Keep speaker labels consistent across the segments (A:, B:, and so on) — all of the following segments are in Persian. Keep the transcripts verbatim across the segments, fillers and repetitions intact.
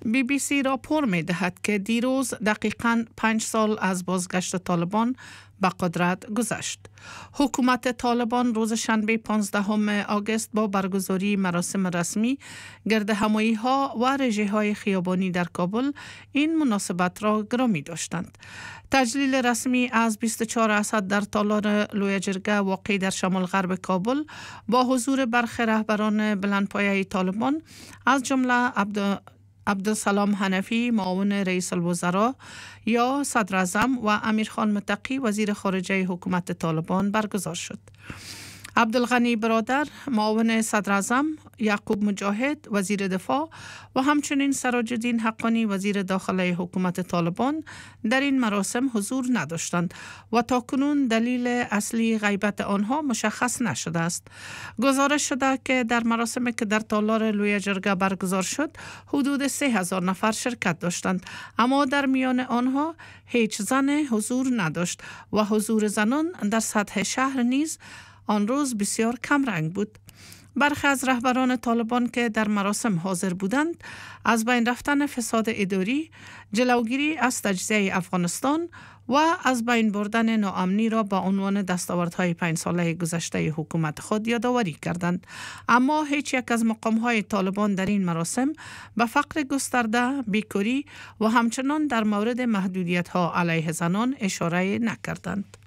A: بی بی سی راپور می دهد که دیروز دقیقاً پنج سال از بازگشت طالبان به قدرت گذشت. حکومت طالبان روز شنبه پانزدهم آگوست با برگزاری مراسم رسمی گرد همایی ها و رژه های خیابانی در کابل این مناسبت را گرامی داشتند. تجلیل رسمی از بیست و چهار اسد در تالار لوی جرگه واقع در شمال غرب کابل با حضور برخی رهبران بلندپایه طالبان از جمله عبد عبدالسلام حنفی معاون رئیس الوزراء یا صدر اعظم و امیرخان متقی وزیر خارجه حکومت طالبان برگزار شد. عبدالغنی برادر معاون صدر اعظم، یعقوب مجاهد وزیر دفاع و همچنین سراج الدین حقانی وزیر داخله حکومت طالبان در این مراسم حضور نداشتند و تاکنون دلیل اصلی غیبت آنها مشخص نشده است. گزارش شده که در مراسمی که در تالار لوی جرگه برگزار شد حدود سه هزار نفر شرکت داشتند، اما در میان آنها هیچ زن حضور نداشت و حضور زنان در سطح شهر نیز آن روز بسیار کم رنگ بود. برخی از رهبران طالبان که در مراسم حاضر بودند از بین رفتن فساد اداری، جلوگیری از تجزیه افغانستان و از بین بردن ناامنی را به عنوان دستاوردهای پنج ساله گذشته حکومت خود یادآوری کردند. اما هیچ یک از مقامهای طالبان در این مراسم به فقر گسترده، بیکاری و همچنان در مورد محدودیت‌ها علیه زنان اشاره نکردند.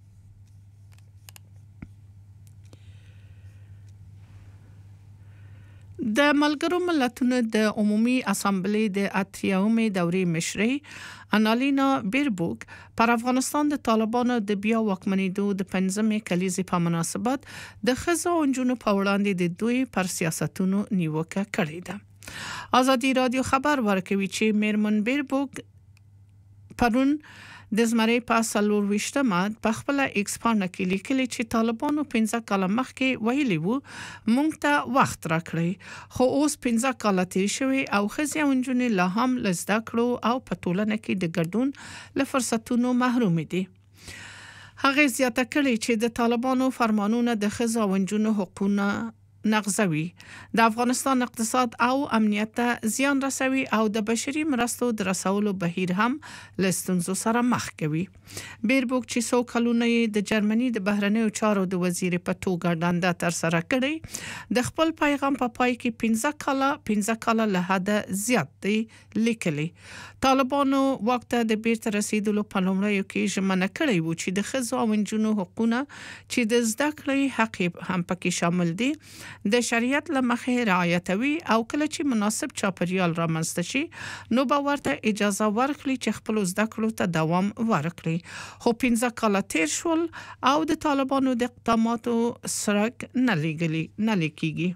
A: د ملګرو ملتونو د عمومي اسامبلې د اتریاومې دورې مشري انالینا بیربوک پر افغانستان د طالبانو د بیا واکمنېدو د پنځمې کلیزې په مناسبت د ښځو او نجونو په وړاندې د دوی پر سیاستونو نیوکه کړې ده. ازادي رادیو خبر ورکوي چې میرمن بیربوک پرون د زمرې په څلور ویشتمه په خپل ایکس پاڼه کې لیکلي چې طالبانو پنځه کاله مخکې ویلي وو موږ ته وخت راکړئ، خو اوس پنځه کاله تیر شوي او ښځې او نجونې لا هم له زده کړو او په ټولنه کې د ګډون له فرصتونو محرومې دي. هغې زیاته کړې چې د طالبانو فرمانونه د ښځو او نجونو حقوقونه نغزوي، د افغانستان اقتصاد او امنیت ته زیان رسوي او د بشري مرستو د رسولو بهیر هم له ستونزو سره مخ کوي. بیربوک چې څو کلونه یې د جرمني د بهرنیو چارو د وزیر په توګه دنده ترسره کړې، د خپل پیغام په پای کې پنځه کاله پنځه کاله له حده زیات دی لیکلي. طالبانو واک ته د بیرته رسیدلو په لومړیو کې ژمنه کړې وو چې د ښځو او نجونو حقوقونه چې د زده کړې حق هم پکې شامل دي د شریعت له مخې رعایتوي او کله چې مناسب چاپیریال رامنځته شي نو به ورته اجازه ورکړي چې خپل زده کړو ته دوام ورکړي. خو پنځه کاله تیر شول او د طالبانو د اقداماتو سرک نه لیکلي نه لیکيږي.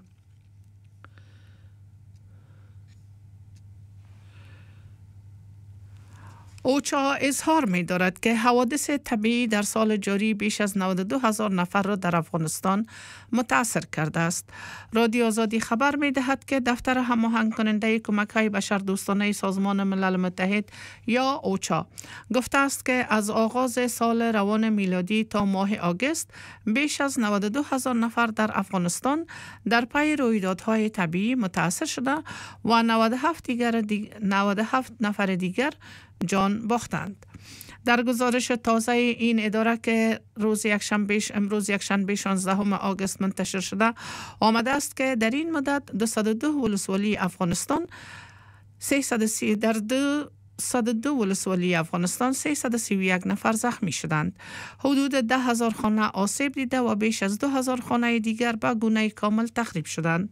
A: اوچا اظهار می دارد که حوادث طبیعی در سال جاری بیش از نود و دو هزار نفر را در افغانستان متاثر کرده است. رادیو آزادی خبر می دهد که دفتر هماهنگ کننده کمک‌های بشردوستانه سازمان ملل متحد یا اوچا گفته است که از آغاز سال روان میلادی تا ماه آگوست بیش از نود و دو هزار نفر در افغانستان در پی رویدادهای طبیعی متاثر شده و نود و هفت دیگر دی... نود و هفت نفر دیگر جان باختند. در گزارش تازه این اداره که روز یکشنبه امروز یکشنبه شانزدهم آگوست منتشر شده آمده است که در این مدت دویست و دو ولسوالی افغانستان سیصد و سی در دو صد و دو ولسوالی افغانستان سیصد و سی و یک نفر زخمی شدند. حدود ده هزار خانه آسیب دیده و بیش از دو هزار خانه دیگر به گونه کامل تخریب شدند.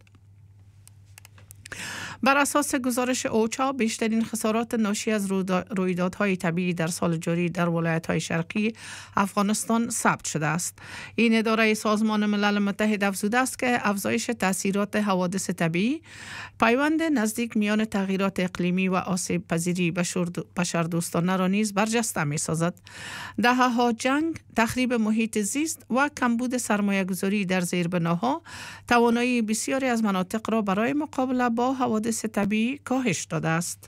A: بر اساس گزارش اوچا بیشترین خسارات ناشی از رویدادهای طبیعی در سال جاری در ولایت‌های شرقی افغانستان ثبت شده است. این اداره سازمان ملل متحد افزوده است که افزایش تاثیرات حوادث طبیعی پیوند نزدیک میان تغییرات اقلیمی و آسیب پذیری بشردوستانه را نیز برجسته می‌سازد. دهه‌ها جنگ، تخریب محیط زیست و کمبود سرمایه‌گذاری در زیربناها توانایی بسیاری از مناطق را برای مقابله با حوادث طبیعی کاهش داده است.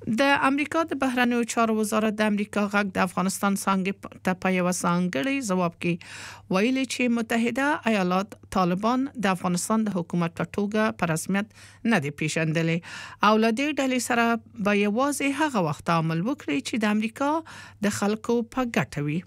A: د امریکا د بهرنیو چارو وزارت د امریکا غږ د افغانستان څنګه ته په یو څنګهړي جواب کې ویلي چې متحده ایالات طالبان د افغانستان د حکومت په توګه په رسمیت نه دی پیژندلي او له دې ډلې سره به یوازې هغه وخت عمل وکړي چې د امریکا د خلکو په ګټه وي.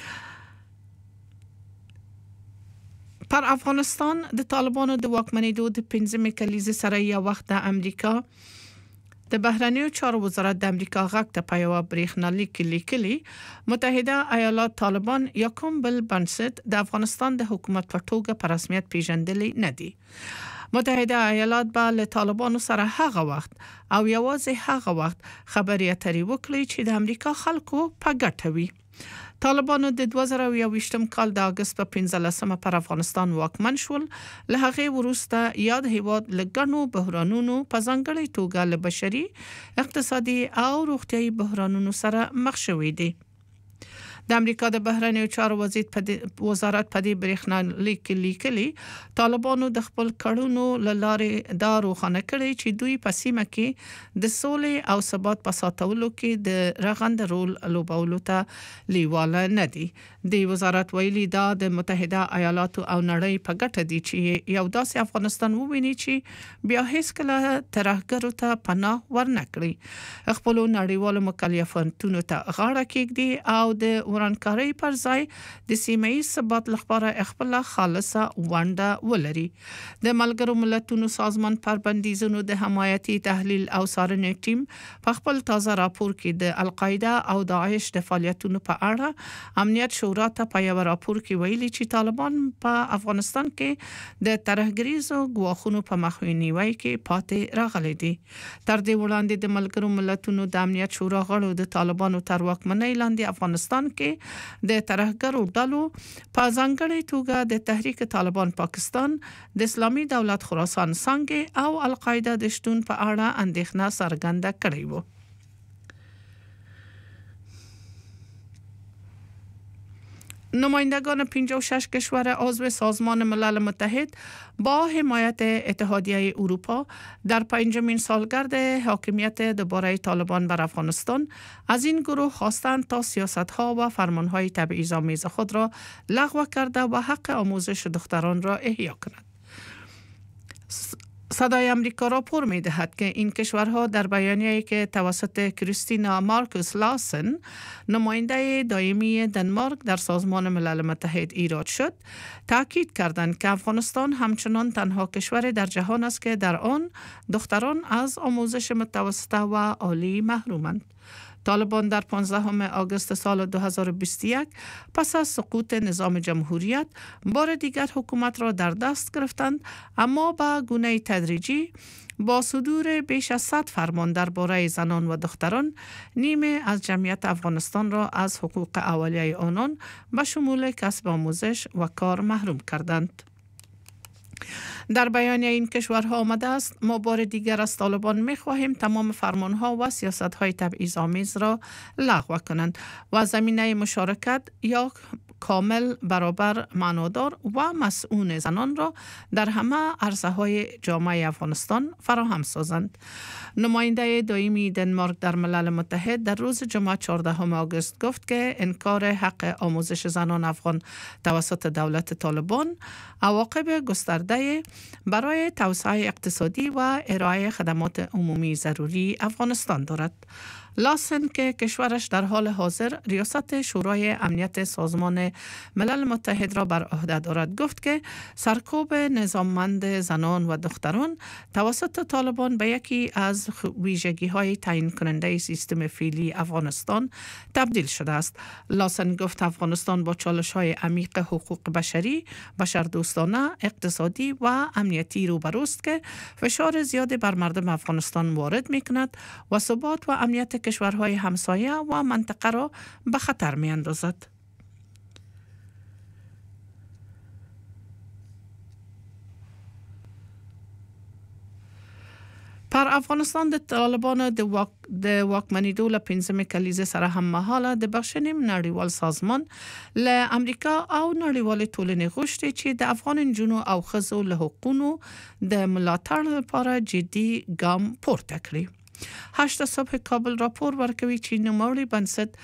A: پر افغانستان د طالبانو د واکمنېدو د پنځمې کلیزې سره یو وخت د امریکا د بهرنیو چارو وزارت د امریکا غږ ته په یو برېښنالیک کې لیکلي متحده ایالات طالبان یا کوم بل بنسټ د افغانستان د حکومت په توګه په رسمیت پیژندلي نه دي. متحده ایالات به له طالبانو سره هغه وخت او یوازې هغه وخت خبرې اترې وکړي چې د امریکا خلکو په ګټه وي. طالبانو د دوه زره یوویشتم کال د اگست په پنځلسمه پر افغانستان واکمن شول. له هغه وروسته یاد هیواد لګنو بحرانونو په ځانګړي توګه له بشري، اقتصادي او روغتيایي بحرانونو سره مخ شوی دی. د امریکا د بهرنیو چارو وزارت په دې برېښنالیک کې لیکلي طالبانو د خپل کړونو لاره دا روښانه کړي چې دوی په سیمه کې د سولې او ثبات په ساتلو کې د رغند رول لوبولو ته لیواله نه دي. د وزارت ویلي دا د متحده ایالاتو او نړۍ په ګټه دي چې یو داسې افغانستان وویني چې بیا هیڅ کله ترهګرو ته پناه ورنکړي، خپل نړیوالو مکلفیتونو ته غاړه کېږدي او د ورانکاري پر ځای د سیمه‌ای ثبات لپاره خپل خالصه ونډه ولري. د ملګرو ملتونو سازمان پر بندیزونو د حمایتي تحلیل او څارنې ټیم په خپل تازه راپور کې د القاعده او داعش د فعالیتونو په اړه امنیت شورا ته په یو راپور کې ویلي چې طالبان په افغانستان کې د ترهګریزو ګواښونو په مخنیوي کې پاتې راغلي دي. تر دې وړاندې د ملګرو ملتونو د امنیت شورا غړو د طالبانو تر واکمنۍ لاندې افغانستان کې د ترهګرو ډلو په ځانګړي توګه د تحریک طالبان پاکستان، د اسلامي دولت خراسان څنګه او القاعده د شتون په اړه اندېښنه څرګنده کړې وو. نمایندگان پنجاه و شش کشور عضو سازمان ملل متحد با حمایت اتحادیه اروپا در پنجمین سالگرد حاکمیت دوباره طالبان بر افغانستان از این گروه خواستند تا سیاست‌ها و فرمان‌های تبعیض‌آمیز خود را لغو کرده و حق آموزش دختران را احیا کنند. صدای امریکا راپور می دهد که این کشورها در بیانیه‌ای که توسط کریستینا مارکوس لاسن نماینده دائمی دنمارک در سازمان ملل متحد ایراد شد تاکید کردند که افغانستان همچنان تنها کشور در جهان است که در آن دختران از آموزش متوسطه و عالی محرومند. طالبان در پانزدهم آگوست سال دو هزار و بیست و یک پس از سقوط نظام جمهوریت بار دیگر حکومت را در دست گرفتند، اما به گونه تدریجی با صدور بیش از صد فرمان درباره زنان و دختران نیمه از جمعیت افغانستان را از حقوق اولیه آنان به شمول کسب آموزش و کار محروم کردند. در بیانیه این کشورها آمده است ما بار دیگر از طالبان می‌خواهیم تمام فرمانها و سیاست‌های تبعیض‌آمیز را لغو کنند و زمینه مشارکت یا کامل، برابر، معنادار و مسئول زنان را در همه عرصه‌های جامعه افغانستان فراهم سازند. نماینده دائمی دنمارک در ملل متحد در روز جمعه چهاردهم آگوست گفت که انکار حق آموزش زنان افغان توسط دولت طالبان عواقب گسترده برای توسعه اقتصادی و ارائه خدمات عمومی ضروری افغانستان دارد. لاسن که کشورش در حال حاضر ریاست شورای امنیت سازمان ملل متحد را بر عهده دارد گفت که سرکوب نظاممند زنان و دختران توسط طالبان به یکی از ویژگی‌های تعیین کننده سیستم فعلی افغانستان تبدیل شده است. لاسن گفت افغانستان با چالش‌های عمیق حقوق بشری، بشردوستانه، اقتصادی و امنیتی روبروست که فشار زیادی بر مردم افغانستان وارد می‌کند و ثبات و امنیت کشورهای همسایه و منطقه را به خطر می اندازد. پر افغانستان د طالبانو د واک د واکمنېدو له پنځمې کلیزې سره هم مهاله د بخښنې نړیوال سازمان له امریکا او نړیوال ټولنې غوښتي چې د افغان نجونو او ښځو له حقوقو د ملاتړ لپاره جدي ګام پورته کړي. هشت صبح کابل راپور ورکوي چې نوموړي بنسټ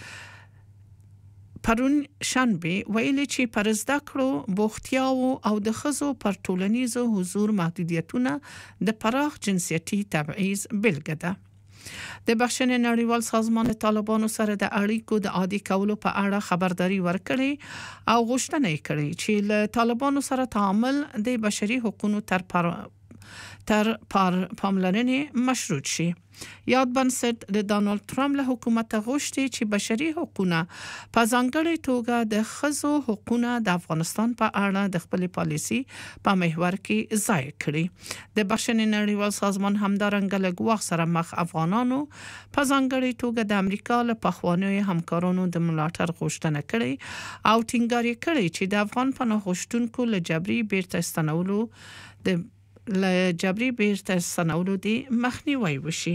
A: پرون شنبه ویلي چې پر زده کړو بوختیاو او د خزو پر ټولنیزو حضور محدودیتونه د پراخ جنسیتي تبعیض بلګه ده. د بخښنې نړیوال سازمان طالبانو سره د اړیکو د عادي کولو په اړه خبرداري ورکړي او غوښتنه یې کړې چې له طالبانو سره تعامل د بشري حقوقو تر پر تر پاملرنې مشروط شي. یاد بنسټ د ډانلډ ټرمپ له حکومت غوښتي چې بشري حقوقونه په ځانګړي توګه د ښځو حقوقونه د افغانستان په اړه د خپل پالیسي په محور کې ځای کړي. د بخښنې نړیوال سازمان همدارنګه له ګواښ سره مخ افغانانو په ځانګړي توګه د امریکا له پخوانیو همکارانو د ملاتړ غوښتنه کړي او ټینګار یې کړی چې د افغان پناه غوښتونکو له جبري بیرته ستنولو د له جبري بیرته ستنولو د مخنیوي وشي.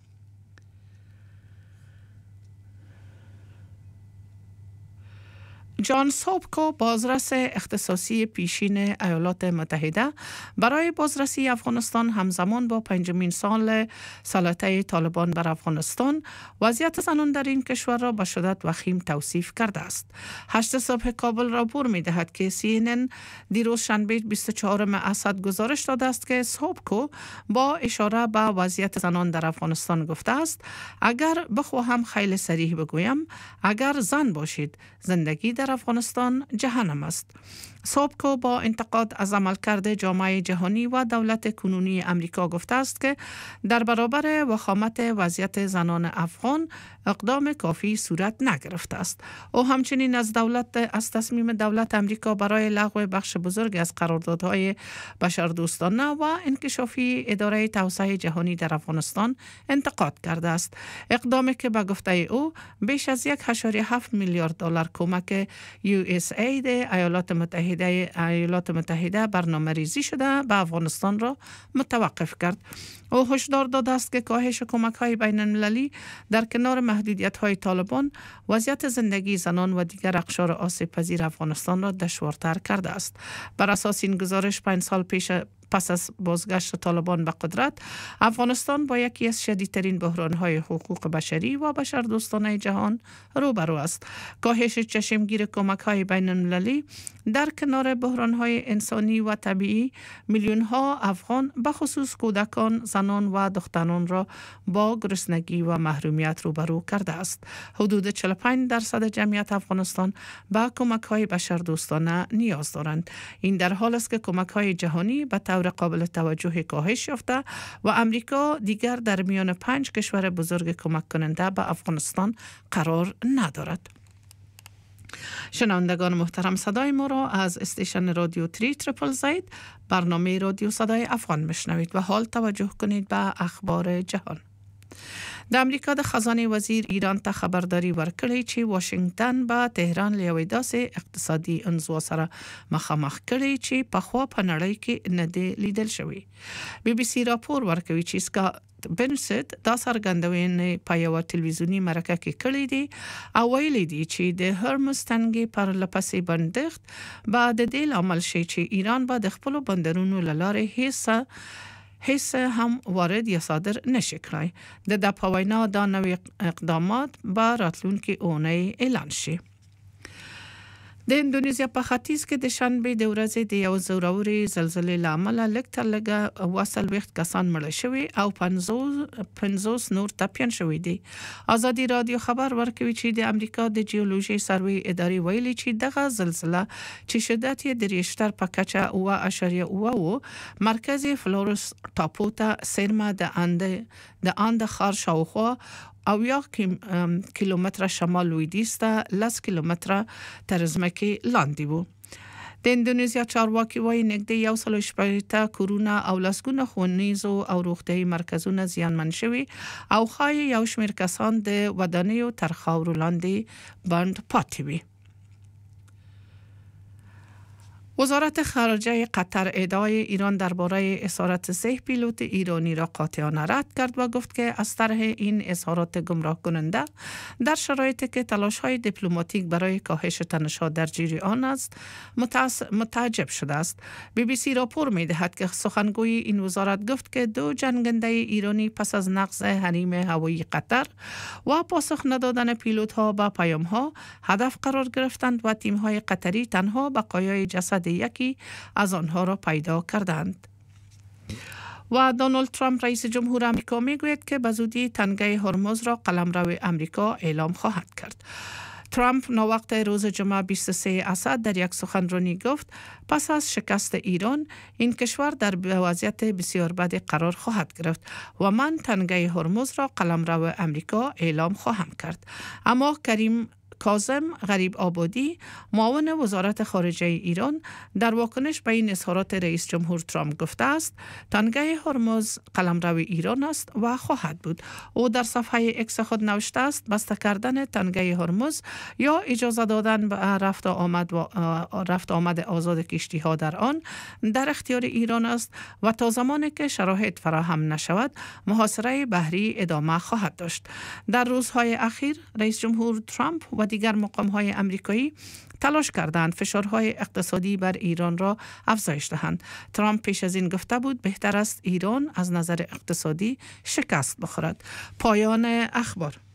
A: جان سوبکو بازرس اختصاصی پیشین ایالات متحده برای بازرسی افغانستان همزمان با پنجمین سال سلطه طالبان بر افغانستان وضعیت زنان در این کشور را به شدت وخیم توصیف کرده است. هشت صبح کابل راپور می دهد که سی ان ان دیروز شنبه بیست و چهارم اسد گزارش داده است که سوبکو با اشاره به وضعیت زنان در افغانستان گفته است اگر بخواهم خیلی صریح بگویم اگر زن باشید زندگی در افغانستان جهنم است. سوبکو با انتقاد از عملکرد جامعه جهانی و دولت کنونی امریکا گفته است که در برابر وخامت وضعیت زنان افغان اقدام کافی صورت نگرفته است. او همچنین از دولت از تصمیم دولت امریکا برای لغو بخش بزرگ از قراردادهای بشردوستانه و انکشافی اداره توسعه جهانی در افغانستان انتقاد کرده است. اقدامی که به گفته او بیش از یک و هفت میلیارد دلار کمک یو اس اید ایالات متحده ایالات متحده برنامه‌ریزی شده به افغانستان را متوقف کرد. او هشدار داده است که کاهش کمک‌های بین‌المللی در کنار محدودیت‌های طالبان وضعیت زندگی زنان و دیگر اقشار آسیب پذیر افغانستان را دشوارتر کرده است. بر اساس این گزارش پنج سال پیش پس از بازگشت طالبان به قدرت افغانستان با یکی از شدیدترین بحران‌های حقوق بشری و بشردوستانه جهان روبرو است. کاهش چشمگیر کمک‌های بین‌المللی در کنار بحران‌های انسانی و طبیعی میلیون‌ها افغان به خصوص کودکان، زنان و دختران را با گرسنگی و محرومیت روبرو کرده است. حدود چهل و پنج درصد جمعیت افغانستان به کمک‌های بشردوستانه نیاز دارند. این در حال است که کمک‌های جهانی به طور قابل توجه کاهش یافته و امریکا دیگر در میان پنج کشور بزرگ کمک کننده به افغانستان قرار ندارد. شنوندگان محترم، صدای ما را از استیشن رادیو تری تریپل زید برنامه رادیو صدای افغان میشنوید و حال توجه کنید به اخبار جهان. د امریکا د خزانه وزیر ایران ته خبرداري ورکړی چې واشنگټن به تهران له یوې داسې اقتصادي انزوا سره مخامخ کړي چې په خوا په نړۍ کې نه دی لیدل شوی. بي بي سي راپور ورکوي چې سکاټ بنسټ دا څرګندونې په یو ټلویزیونی مرکه کې کړې دي او ویلي دي چې د هرمز تنګي پر لپسې بندښت بعد د دې عمل شي چې ایران به د خپل بندرونو لاره هیڅ هیڅ هم وارد یا صادر نشي کړای. د د په وینا دا نوې اقدامات به راتلونکي اونۍ اعلان شي. د اندونیزیا په ختیځ کې د شنبه د ورځې د یو زوروري زلزلې لامل لږ تر لږه وصل وخت کسان مړ شوي او پنځوس نور ټپيان شوي دي. ازادي رادیو خبر ورکوي چې د امریکا د جیولوژي سروې ادارې ویلي چې دغه زلزلہ چې شدت یې د ریشتر په کچه اوه اعشاریه اوه و مرکزی فلورس ټاپو ته سرما د اند د اند خار شاوخوا او یا کیلومتر شمال لویدیځ ته لس کیلومتره تر ځمکې لاندې وو. د اندونیزیا چارواکي وايي نږدې یو سل شپږ کورونا او لسګونه ښوونیزو او روغتیايي مرکزونه زیانمن شوي او ښایي یو شمېر کسان د ودانیو تر خاورو لاندې بند پاتې وي. وزارت خارجه قطر ادعای ایران درباره اسارت سه پیلوت ایرانی را قاطعانه رد کرد و گفت که از طرح این اظهارات گمراه کننده در شرایطی که تلاش های دیپلماتیک برای کاهش تنش‌ها در جریان آن است متعجب شده است. بی بی سی راپور می دهد که سخنگوی این وزارت گفت که دو جنگنده ایرانی پس از نقض حریم هوایی قطر و پاسخ ندادن پیلوت ها به پیام ها هدف قرار گرفتند و تیم های قطری تنها بقایای جسد یکی از آنها را پیدا کردند. و دونالد ترامپ رئیس جمهور آمریکا میگوید که به زودی تنگه هرمز را قلمرو آمریکا اعلام خواهد کرد. ترامپ ناوقت روز جمعه بیست و سوم اسد در یک سخنرانی گفت پس از شکست ایران این کشور در وضعیت بسیار بدی قرار خواهد گرفت و من تنگه هرمز را قلمرو آمریکا اعلام خواهم کرد. اما کریم کاظم غریب آبادی معاون وزارت خارجه ایران در واکنش به این اظهارات رئیس جمهور ترامپ گفته است تنگه هرمز قلمرو ایران است و خواهد بود. او در صفحه اکس خود نوشته است بسته کردن تنگه هرمز یا اجازه دادن به رفت آمد و رفت آمد آزاد کشتی ها در آن در اختیار ایران است و تا زمانی که شرایط فراهم نشود محاصره بحری ادامه خواهد داشت. در روزهای اخیر رئیس جمهور ترامپ و دیگر مقام‌های آمریکایی تلاش کردند فشارهای اقتصادی بر ایران را افزایش دهند. ترامپ پیش از این گفته بود بهتر است ایران از نظر اقتصادی شکست بخورد. پایان اخبار.